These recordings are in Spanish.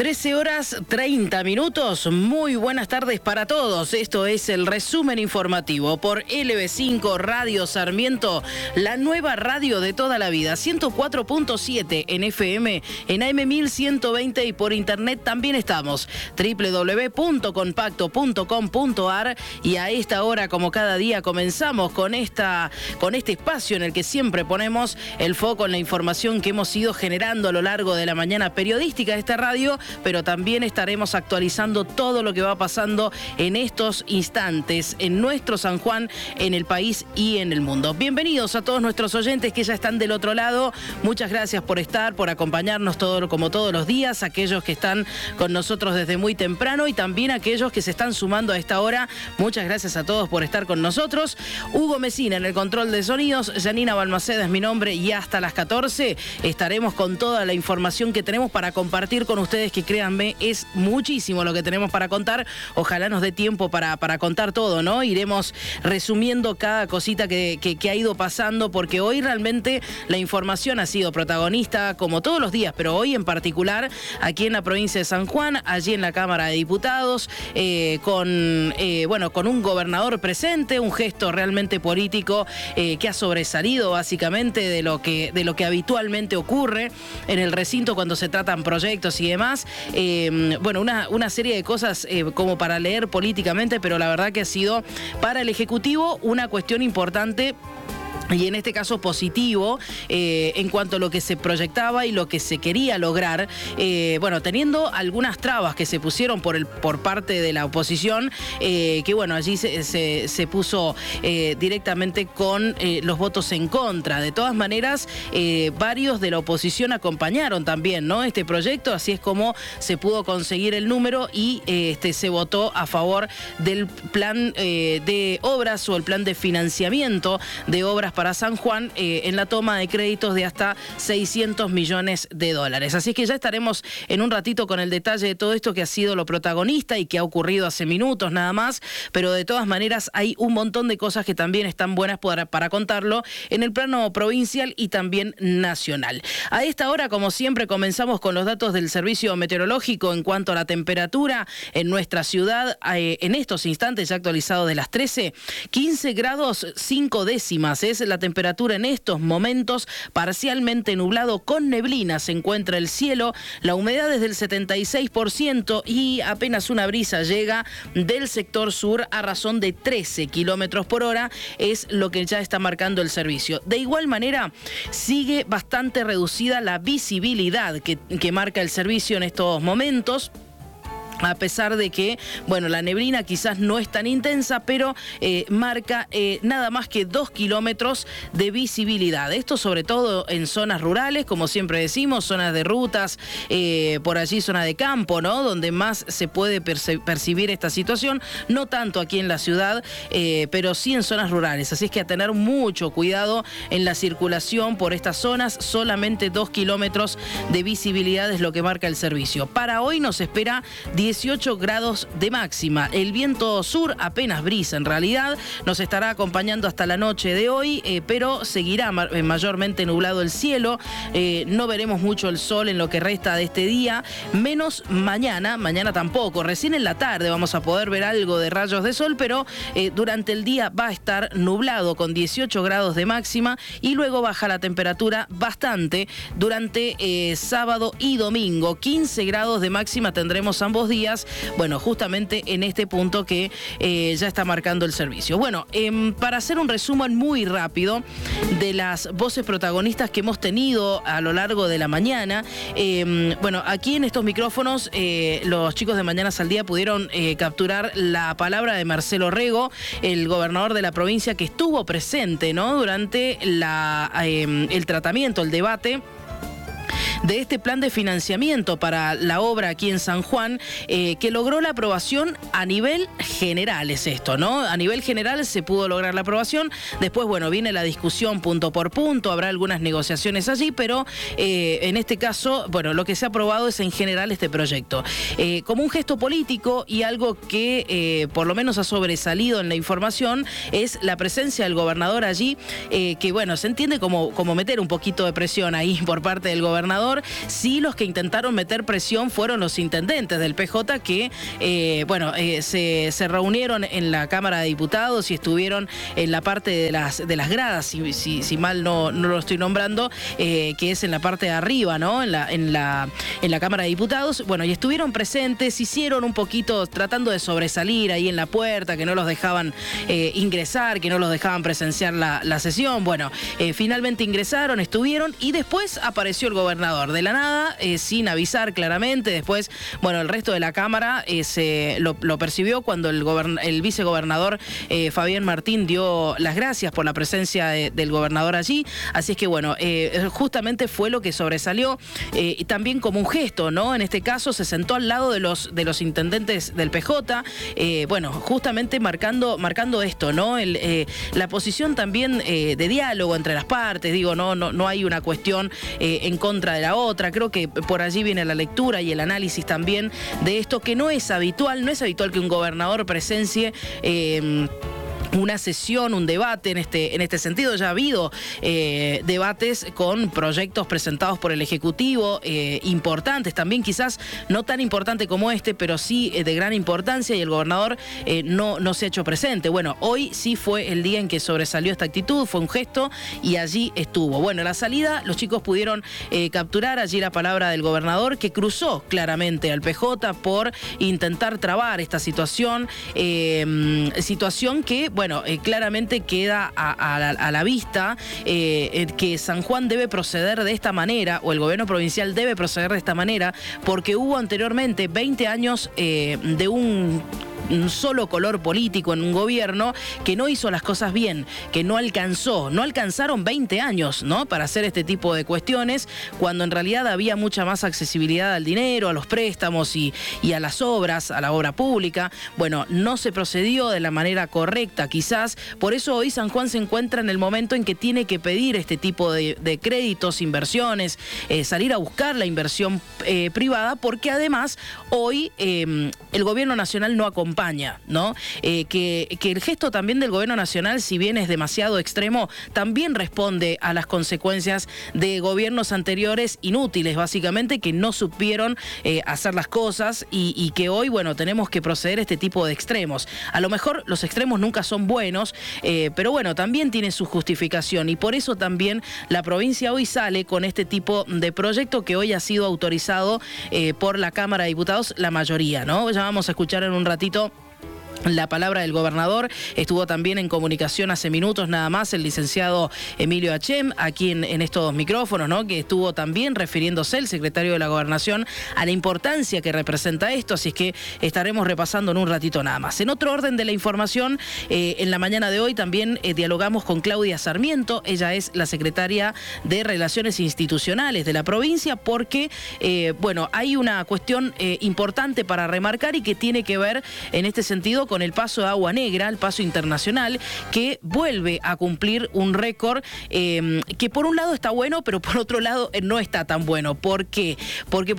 13:30. Muy buenas tardes para todos. Esto es el resumen informativo por LB5 Radio Sarmiento, la nueva radio de toda la vida. 104.7 en FM, en AM 1120 y por internet también estamos. www.compacto.com.ar y a esta hora, como cada día, comenzamos con este espacio en el que siempre ponemos el foco en la información que hemos ido generando a lo largo de la mañana periodística de esta radio, pero también estaremos actualizando todo lo que va pasando en estos instantes en nuestro San Juan, en el país y en el mundo. Bienvenidos a todos nuestros oyentes que ya están del otro lado. Muchas gracias por estar, por acompañarnos como todos los días, aquellos que están con nosotros desde muy temprano y también aquellos que se están sumando a esta hora. Muchas gracias a todos por estar con nosotros. Hugo Mesina en el control de sonidos, Janina Balmaceda es mi nombre y hasta las 14 estaremos con toda la información que tenemos para compartir con ustedes, que créanme, es muchísimo lo que tenemos para contar. Ojalá nos dé tiempo para contar todo, ¿no? Iremos resumiendo cada cosita que ha ido pasando, porque hoy realmente la información ha sido protagonista, como todos los días, pero hoy en particular, aquí en la provincia de San Juan, allí en la Cámara de Diputados, con un gobernador presente, un gesto realmente político que ha sobresalido básicamente de lo que habitualmente ocurre en el recinto cuando se tratan proyectos y demás. Una serie de cosas como para leer políticamente, pero la verdad que ha sido para el Ejecutivo una cuestión importante. Y en este caso positivo en cuanto a lo que se proyectaba y lo que se quería lograr, teniendo algunas trabas que se pusieron por parte de la oposición, allí se puso directamente con los votos en contra. De todas maneras, varios de la oposición acompañaron también, ¿no?, este proyecto, así es como se pudo conseguir el número y se votó a favor del plan de obras o el plan de financiamiento de obras para San Juan en la toma de créditos de hasta $600 millones. Así que ya estaremos en un ratito con el detalle de todo esto que ha sido lo protagonista y que ha ocurrido hace minutos nada más, pero de todas maneras hay un montón de cosas que también están buenas para contarlo en el plano provincial y también nacional. A esta hora, como siempre, comenzamos con los datos del Servicio Meteorológico en cuanto a la temperatura en nuestra ciudad. En estos instantes, ya actualizado de las 13, 15 grados 5 décimas es la temperatura en estos momentos, parcialmente nublado con neblina se encuentra el cielo, la humedad es del 76% y apenas una brisa llega del sector sur a razón de 13 kilómetros por hora, es lo que ya está marcando el servicio. De igual manera, sigue bastante reducida la visibilidad que marca el servicio en estos momentos, a pesar de que, la neblina quizás no es tan intensa, pero marca nada más que 2 kilómetros de visibilidad. Esto sobre todo en zonas rurales, como siempre decimos, zonas de rutas, por allí zona de campo, ¿no?, donde más se puede percibir esta situación, no tanto aquí en la ciudad, pero sí en zonas rurales. Así es que a tener mucho cuidado en la circulación por estas zonas. Solamente 2 kilómetros de visibilidad es lo que marca el servicio. Para hoy nos espera 18 grados de máxima. El viento sur apenas brisa en realidad, nos estará acompañando hasta la noche de hoy, pero seguirá mayormente nublado el cielo. No veremos mucho el sol en lo que resta de este día, menos mañana tampoco. Recién en la tarde vamos a poder ver algo de rayos de sol, pero durante el día va a estar nublado con 18 grados de máxima y luego baja la temperatura bastante durante sábado y domingo. 15 grados de máxima tendremos ambos días, justamente en este punto que ya está marcando el servicio. Para hacer un resumen muy rápido de las voces protagonistas que hemos tenido a lo largo de la mañana, aquí en estos micrófonos los chicos de Mañanas al Día pudieron capturar la palabra de Marcelo Rego, el gobernador de la provincia, que estuvo presente, ¿no?, durante el tratamiento, el debate de este plan de financiamiento para la obra aquí en San Juan, que logró la aprobación a nivel general, es esto, ¿no? A nivel general se pudo lograr la aprobación. Después, viene la discusión punto por punto, habrá algunas negociaciones allí, pero en este caso, lo que se ha aprobado es en general este proyecto. Como un gesto político y algo que por lo menos ha sobresalido en la información es la presencia del gobernador allí, que se entiende como meter un poquito de presión ahí por parte del gobernador, gobernador. Sí, los que intentaron meter presión fueron los intendentes del PJ que, se reunieron en la Cámara de Diputados y estuvieron en la parte de las gradas, si mal no lo estoy nombrando, que es en la parte de arriba, ¿no? En la Cámara de Diputados. Bueno, y estuvieron presentes, hicieron un poquito tratando de sobresalir ahí en la puerta, que no los dejaban ingresar, que no los dejaban presenciar la sesión. Bueno, finalmente ingresaron, estuvieron y después apareció el gobernador de la nada, sin avisar claramente. Después, bueno, el resto de la Cámara lo percibió cuando el vicegobernador Fabián Martín dio las gracias por la presencia del gobernador allí. Así es que, bueno, justamente fue lo que sobresalió, también como un gesto, ¿no? En este caso se sentó al lado de los intendentes del PJ, bueno, justamente marcando esto, ¿no? La posición también de diálogo entre las partes, digo, no hay una cuestión en contra de la otra. Creo que por allí viene la lectura y el análisis también de esto, que no es habitual que un gobernador presencie una sesión, un debate en este sentido. Ya ha habido debates con proyectos presentados por el Ejecutivo, importantes también, quizás no tan importante como este, pero sí de gran importancia, y el gobernador no se ha hecho presente. Bueno, hoy sí fue el día en que sobresalió esta actitud, fue un gesto y allí estuvo. Bueno, a la salida los chicos pudieron capturar allí la palabra del gobernador, que cruzó claramente al PJ por intentar trabar esta situación, situación que, bueno, claramente queda a la vista, que San Juan debe proceder de esta manera, o el gobierno provincial debe proceder de esta manera, porque hubo anteriormente 20 años de un solo color político en un gobierno que no hizo las cosas bien, que no alcanzaron 20 años, ¿no?, para hacer este tipo de cuestiones, cuando en realidad había mucha más accesibilidad al dinero, a los préstamos y a las obras, a la obra pública. Bueno, no se procedió de la manera correcta quizás, por eso hoy San Juan se encuentra en el momento en que tiene que pedir este tipo de créditos, inversiones, salir a buscar la inversión privada, porque además hoy el gobierno nacional no acompaña, ¿no? Que el gesto también del gobierno nacional, si bien es demasiado extremo, también responde a las consecuencias de gobiernos anteriores inútiles, básicamente, que no supieron hacer las cosas y que hoy, bueno, tenemos que proceder a este tipo de extremos. A lo mejor los extremos nunca son buenos, pero bueno, también tiene su justificación, y por eso también la provincia hoy sale con este tipo de proyecto que hoy ha sido autorizado por la Cámara de Diputados, la mayoría, ¿no? Ya vamos a escuchar en un ratito la palabra del gobernador. Estuvo también en comunicación hace minutos nada más el licenciado Emilio Hachem, aquí en estos micrófonos, ¿no?, que estuvo también refiriéndose, el secretario de la Gobernación, a la importancia que representa esto, así es que estaremos repasando en un ratito nada más. En otro orden de la información, en la mañana de hoy también dialogamos con Claudia Sarmiento. Ella es la secretaria de Relaciones Institucionales de la provincia, porque, bueno, hay una cuestión importante para remarcar y que tiene que ver en este sentido con el paso de Agua Negra, el paso internacional, que vuelve a cumplir un récord que por un lado está bueno, pero por otro lado no está tan bueno. ¿Por qué? Porque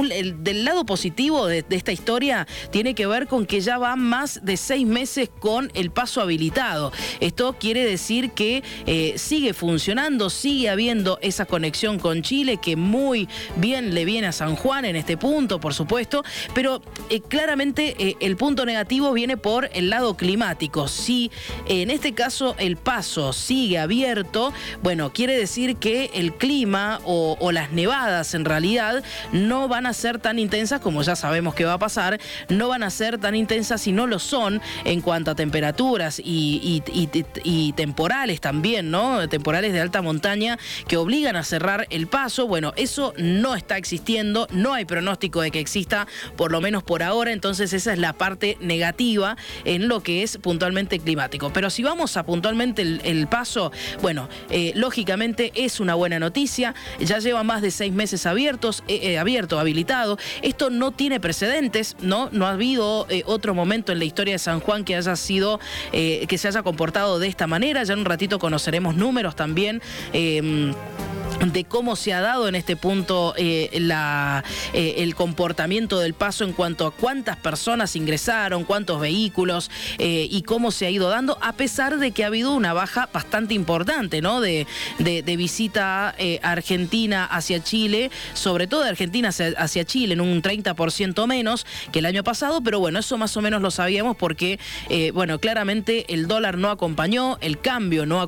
del lado positivo de esta historia tiene que ver con que ya van más de 6 meses con el paso habilitado. Esto quiere decir que sigue funcionando, sigue habiendo esa conexión con Chile, que muy bien le viene a San Juan en este punto, por supuesto, pero claramente el punto negativo viene por el lado climático. Si en este caso el paso sigue abierto, bueno, quiere decir que el clima o las nevadas en realidad no van a ser tan intensas, como ya sabemos que va a pasar, no van a ser tan intensas, y no lo son en cuanto a temperaturas y temporales también, ¿no? Temporales de alta montaña que obligan a cerrar el paso. Bueno, eso no está existiendo, no hay pronóstico de que exista, por lo menos por ahora. Entonces esa es la parte negativa en lo que es puntualmente climático. Pero si vamos a puntualmente el paso, bueno, lógicamente es una buena noticia. Ya lleva más de 6 meses habilitado. Esto no tiene precedentes, ¿no? No ha habido otro momento en la historia de San Juan que haya sido, que se haya comportado de esta manera. Ya en un ratito conoceremos números también de cómo se ha dado en este punto el comportamiento del paso en cuanto a cuántas personas ingresaron, cuántos vehículos y cómo se ha ido dando, a pesar de que ha habido una baja bastante importante, ¿no? de visita Argentina hacia Chile, sobre todo de Argentina hacia Chile, en un 30% menos que el año pasado, pero bueno, eso más o menos lo sabíamos porque, bueno, claramente el dólar no acompañó, el cambio no